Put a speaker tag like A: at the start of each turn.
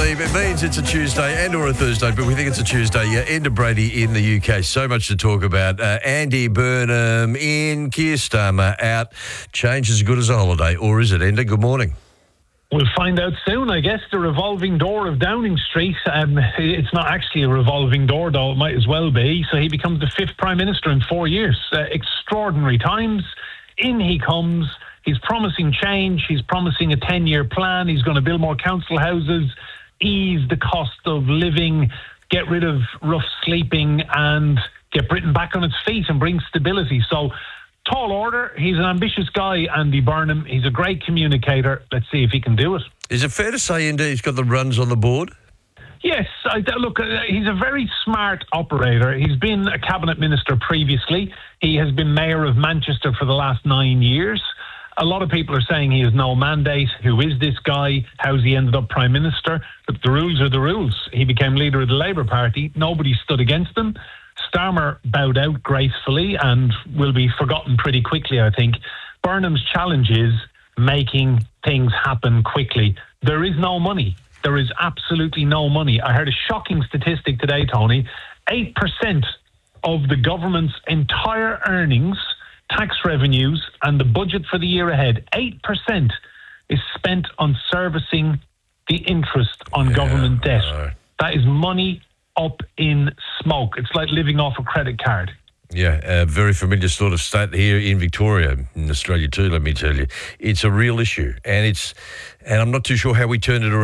A: Steve. It means it's a Tuesday and or a Thursday, but we think it's a Tuesday. Enda Brady in the UK. So much to talk about. Andy Burnham in, Keir Starmer out. Change as good as a holiday, or is it, Enda? Good morning.
B: We'll find out soon, I guess. The revolving door of Downing Street. It's not actually a revolving door, though. It might as well be. So he becomes the fifth Prime Minister in 4 years. Extraordinary times. In he comes. He's promising change. He's promising a 10-year plan. He's going to build more council houses, ease the cost of living, get rid of rough sleeping, and get Britain back on its feet and bring stability. So, tall order. He's an ambitious guy, Andy Burnham. He's a great communicator. Let's see if he can do it.
A: Is it fair to say, Enda, he's got the runs on the board?
B: Yes. Look, he's a very smart operator. He's been a cabinet minister previously. He has been mayor of Manchester for the last 9 years. A lot of people are saying he has no mandate. Who is this guy? How's he ended up Prime Minister? But the rules are the rules. He became leader of the Labour Party. Nobody stood against him. Starmer bowed out gracefully and will be forgotten pretty quickly, I think. Burnham's challenge is making things happen quickly. There is no money. There is absolutely no money. I heard a shocking statistic today, Tony. 8% of the government's entire earnings, tax revenues, and the budget for the year ahead, 8% is spent on servicing the interest on government debt. That is money up in smoke. It's like living off a credit card.
A: Yeah, a very familiar sort of state here in Victoria, in Australia too, let me tell you. It's a real issue, and I'm not too sure how we turn it around.